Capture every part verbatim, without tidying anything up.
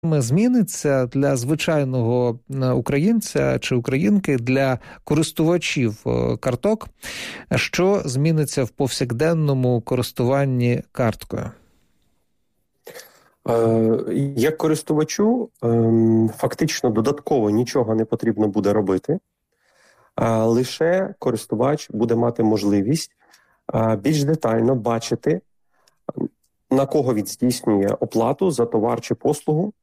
зміниться для звичайного українця чи українки, для користувачів карток? Що зміниться в повсякденному користуванні карткою? Як користувачу, фактично додатково нічого не потрібно буде робити. Лише користувач буде мати можливість більш детально бачити, на кого він здійснює оплату за товар чи послугу,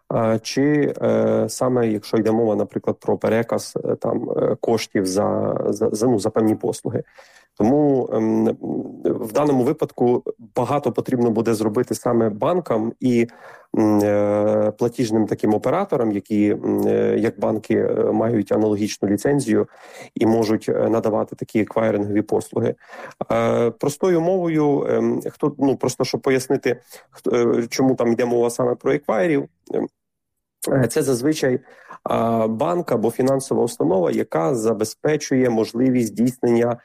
чи саме, якщо йде мова, наприклад, про переказ там коштів за, за, ну, за певні послуги. Тому ем, в даному випадку багато потрібно буде зробити саме банкам і е, платіжним таким операторам, які, е, як банки, мають аналогічну ліцензію і можуть надавати такі еквайрингові послуги. Е, простою мовою, е, хто, ну, просто щоб пояснити, хто, е, чому там йде мова саме про еквайрів, е, це зазвичай е, банк або фінансова установа, яка забезпечує можливість здійснення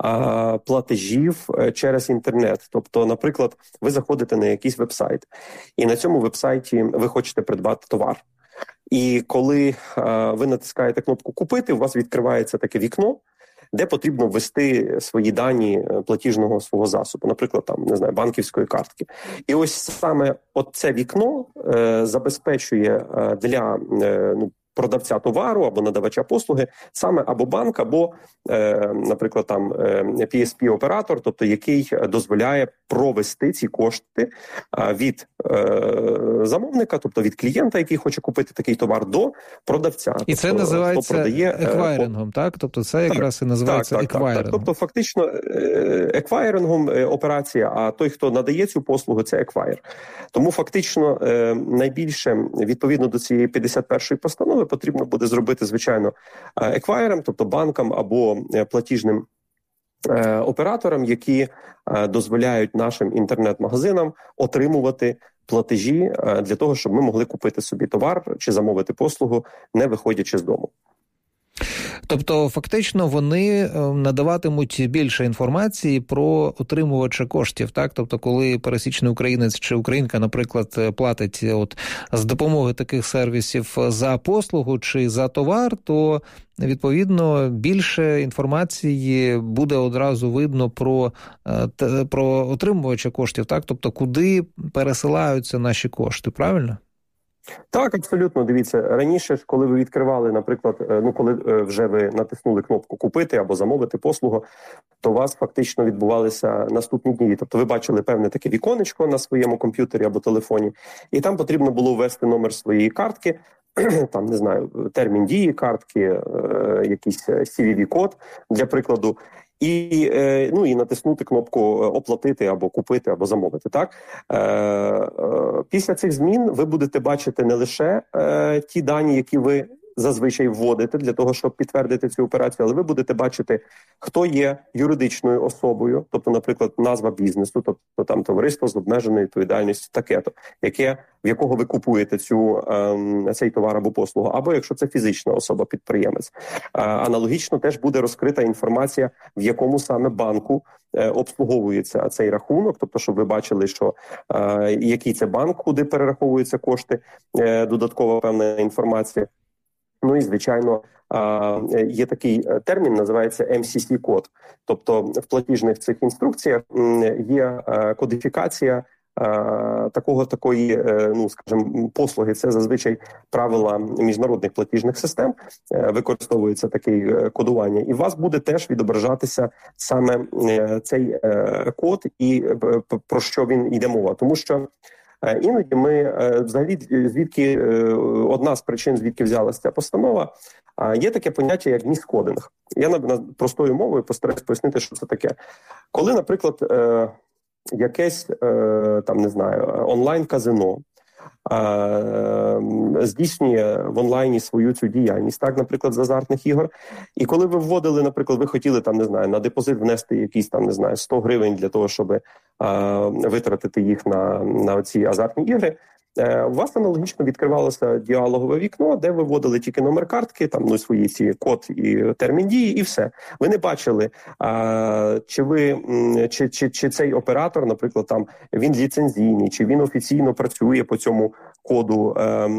платежів через інтернет. Тобто, наприклад, ви заходите на якийсь веб-сайт, і на цьому веб-сайті ви хочете придбати товар. І коли ви натискаєте кнопку «Купити», у вас відкривається таке вікно, де потрібно ввести свої дані платіжного свого засобу, наприклад, там, не знаю, банківської картки. І ось саме от це вікно е, забезпечує е, для е, ну, продавця товару або надавача послуги саме або банк, або, е, наприклад, там е, пі ес пі-оператор, тобто який дозволяє провести ці кошти е, від е, замовника, тобто від клієнта, який хоче купити такий товар, до продавця. І це тобто, називається продає, еквайрингом, е, так? Тобто це якраз так, і називається так, так, еквайрингом. Так, так. Тобто фактично е, еквайрингом е, операція, а той, хто надає цю послугу, це еквайр. Тому фактично е, найбільше, відповідно до цієї п'ятдесят першої постанови, потрібно буде зробити, звичайно, еквайрам, тобто банкам або платіжним е, операторам, які е, дозволяють нашим інтернет-магазинам отримувати платежі е, для того, щоб ми могли купити собі товар чи замовити послугу, не виходячи з дому. Тобто, фактично, вони надаватимуть більше інформації про отримувача коштів, так? Тобто, коли пересічний українець чи українка, наприклад, платить от з допомоги таких сервісів за послугу чи за товар, то, відповідно, більше інформації буде одразу видно про, про отримувача коштів, так? Тобто, куди пересилаються наші кошти, правильно? Так, абсолютно. Дивіться, раніше ж, коли ви відкривали, наприклад, ну, коли вже ви натиснули кнопку «Купити» або «Замовити послугу», то у вас фактично відбувалися наступні дії. Тобто ви бачили певне таке віконечко на своєму комп'ютері або телефоні, і там потрібно було ввести номер своєї картки, там, не знаю, термін дії картки, якийсь сі ві ві-код, для прикладу, і, ну, і натиснути кнопку «Оплатити» або «Купити» або «Замовити». Так? Після цих змін ви будете бачити не лише ті дані, які ви зазвичай вводите для того, щоб підтвердити цю операцію, але ви будете бачити, хто є юридичною особою, тобто, наприклад, назва бізнесу, тобто там товариство з обмеженою відповідальністю таке-то, яке, в якого ви купуєте цю, ем, цей товар або послугу, або якщо це фізична особа-підприємець. Е, аналогічно теж буде розкрита інформація, в якому саме банку е, обслуговується цей рахунок, тобто, щоб ви бачили, що е, який це банк, куди перераховуються кошти, е, додаткова певна інформація. Ну і, звичайно, є такий термін, називається ем сі сі-код. Тобто в платіжних цих інструкціях є кодифікація такого такої, ну, скажімо, послуги. Це зазвичай правила міжнародних платіжних систем, використовується таке кодування. І у вас буде теж відображатися саме цей код і про що він йде мова. Тому що іноді ми, взагалі, звідки, одна з причин, звідки взялася ця постанова, є таке поняття, як міскодинг. Я на, на простою мовою постараюсь пояснити, що це таке. Коли, наприклад, якесь, там, не знаю, онлайн-казино здійснює в онлайні свою цю діяльність, так, наприклад, з азартних ігор. І коли ви вводили, наприклад, ви хотіли, там, не знаю, на депозит внести якісь, там, не знаю, сто гривень для того, щоб а, витратити їх на, на ці азартні ігри, у вас аналогічно відкривалося діалогове вікно, де ви вводили тільки номер картки, там ну свої ці код і термін дії, і все. Ви не бачили, а, чи ви чи, чи, чи цей оператор, наприклад, там він ліцензійний, чи він офіційно працює по цьому коду.